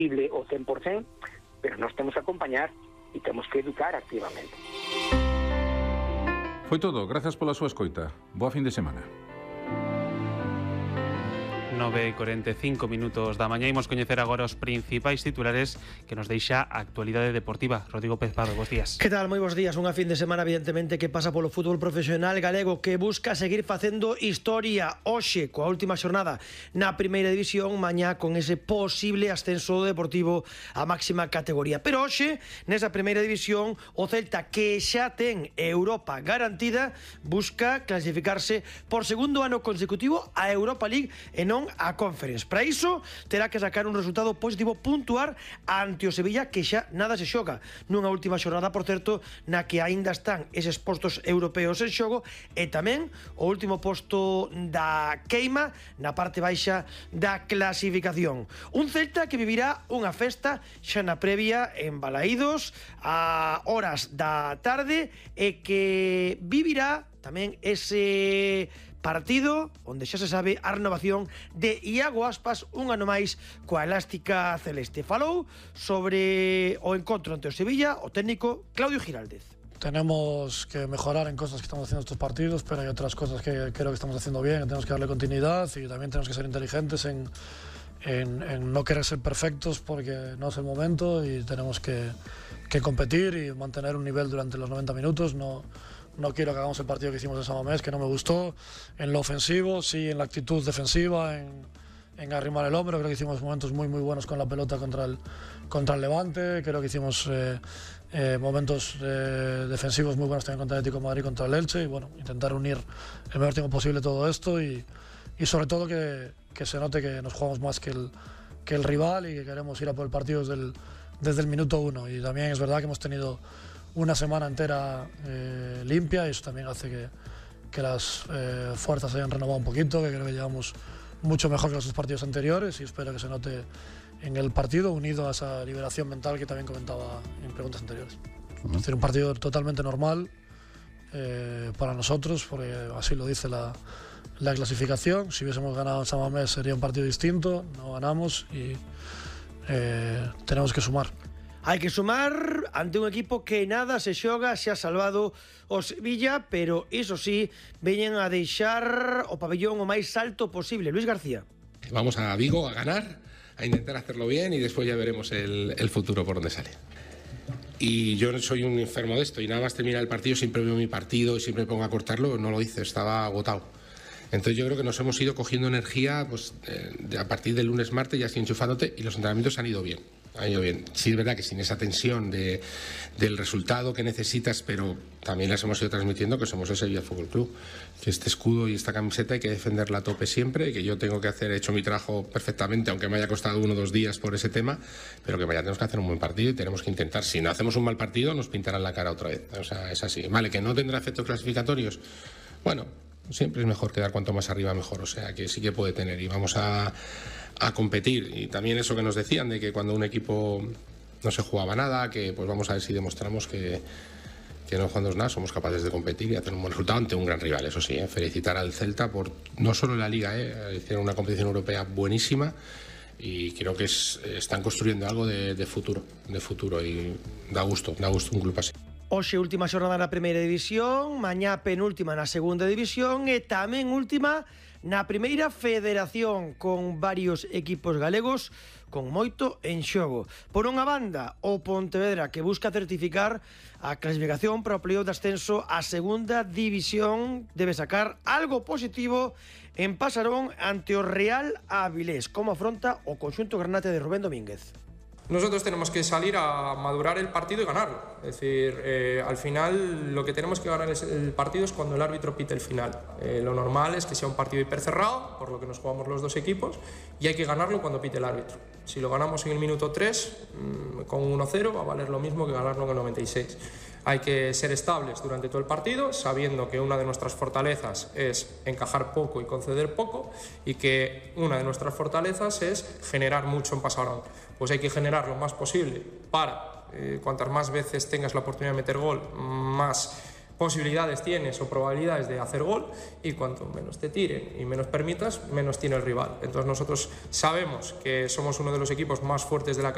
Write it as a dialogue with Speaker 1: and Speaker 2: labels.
Speaker 1: o 100%, pero nos temos que acompañar e temos que educar activamente.
Speaker 2: Foi todo, gracias pola súa escoita. Boa fin de semana.
Speaker 3: 9:45 da mañá. Imos coñecer agora os principais titulares que nos deixa a actualidade deportiva. Rodrigo Pérez Pardo, bons días.
Speaker 4: Que tal? Moi bons días. Unha fin de semana evidentemente que pasa polo fútbol profesional galego, que busca seguir facendo historia hoxe coa última xornada na primeira división, mañá con ese posible ascenso deportivo á máxima categoría. Pero hoxe, nesa primeira división, o Celta, que xa ten Europa garantida, busca clasificarse por segundo ano consecutivo a Europa League e non a Conference. Para iso terá que sacar un resultado positivo puntuar ante o Sevilla, que xa nada se xoga nunha última xornada, por certo, na que aínda están eses postos europeos en xogo, e tamén o último posto da queima na parte baixa da clasificación. Un Celta que vivirá unha festa xa na previa en Balaídos a horas da tarde, e que vivirá tamén ese partido onde xa se sabe a renovación de Iago Aspas un ano máis coa elástica celeste. Falou sobre o encontro ante o Sevilla o técnico Claudio Giraldez.
Speaker 5: Tenemos que mejorar en cosas que estamos haciendo estos partidos, pero hay otras cosas que creo que estamos haciendo bien, que tenemos que darle continuidad, y también tenemos que ser inteligentes en no querer ser perfectos, porque no es el momento y tenemos que competir y mantener un nivel durante los 90 minutos. No quiero que hagamos el partido que hicimos en San Mamés, que no me gustó, en lo ofensivo, sí, en la actitud defensiva, en arrimar el hombro. Creo que hicimos momentos muy buenos con la pelota contra el Levante. Creo que hicimos momentos defensivos muy buenos también contra el Atlético de Madrid, contra el Elche, y bueno, intentar unir el mejor tiempo posible todo esto, y sobre todo que se note que nos jugamos más que el rival y que queremos ir a por el partido desde el minuto 1. Y también es verdad que hemos tenido una semana entera limpia, y eso también hace que las fuerzas se hayan renovado un poquito, que creo que llevamos mucho mejor que los dos partidos anteriores, y espero que se note en el partido, unido a esa liberación mental que también comentaba en preguntas anteriores. Es decir, un partido totalmente normal para nosotros, porque así lo dice la clasificación. Si hubiésemos ganado en San Mamés sería un partido distinto, no ganamos y tenemos que sumar.
Speaker 4: Hai que sumar ante un equipo que nada se xoga, xa salvado o Sevilla, pero iso sí, veñen a deixar o pabellón o máis alto posible. Luis García.
Speaker 6: Vamos a Vigo a ganar, a intentar hacerlo bien, y después ya veremos el futuro por dónde sale. Y yo soy un enfermo de esto, y nada más terminar el partido siempre veo mi partido y siempre pongo a cortarlo. No lo hice, estaba agotado. Entonces yo creo que nos hemos ido cogiendo energía pues, a partir del lunes, martes, ya estoy enchufándote, y los entrenamientos han ido bien. Ha ido bien. Sí, es verdad que sin esa tensión del resultado que necesitas, pero también les hemos ido transmitiendo que somos el Sevilla Fútbol Club, que este escudo y esta camiseta hay que defenderla a tope siempre, que yo tengo que he hecho mi trabajo perfectamente, aunque me haya costado 1 o 2 días por ese tema, pero que mañana tenemos que hacer un buen partido y tenemos que intentar. Si no hacemos un mal partido, nos pintarán la cara otra vez. O sea, es así. Vale, que no tendrá efectos clasificatorios. Bueno, siempre es mejor quedar cuanto más arriba mejor, o sea que sí que puede tener, y vamos a competir. Y también eso que nos decían de que cuando un equipo no se jugaba nada, que pues vamos a ver si demostramos que no jugando nada somos capaces de competir y hacer un buen resultado ante un gran rival. Eso sí, felicitar al Celta por no solo la Liga, hicieron una competición europea buenísima, y creo que están construyendo algo de futuro, y da gusto un club así.
Speaker 4: Hoxe última xornada na primeira división, mañá penúltima na segunda división, e tamén última na primeira federación, con varios equipos galegos con moito en xogo. Por unha banda, o Pontevedra, que busca certificar a clasificación para o playoff de ascenso á segunda división, debe sacar algo positivo en Pasarón ante o Real Avilés. Como afronta o conxunto granate de Rubén Domínguez?
Speaker 7: Nosotros tenemos que salir a madurar el partido y ganarlo. Es decir, al final lo que tenemos que ganar el partido es cuando el árbitro pite el final. Lo normal es que sea un partido hipercerrado, por lo que nos jugamos los dos equipos, y hay que ganarlo cuando pite el árbitro. Si lo ganamos en el minuto 3, con 1-0, va a valer lo mismo que ganarlo en el 96. Hay que ser estables durante todo el partido, sabiendo que una de nuestras fortalezas es encajar poco y conceder poco, y que una de nuestras fortalezas es generar mucho en Pasarón. Pues hay que generar lo más posible para, cuantas más veces tengas la oportunidad de meter gol, más posibilidades tienes o probabilidades de hacer gol, y cuanto menos te tiren y menos permitas, menos tiene el rival. Entonces nosotros sabemos que somos uno de los equipos más fuertes de la